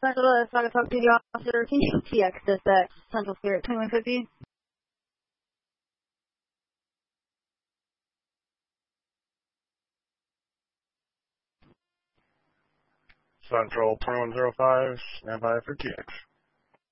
Central Saga Talk PD Officer, can you TX this at Central Spirit 2150? Central 2105, stand by for TX.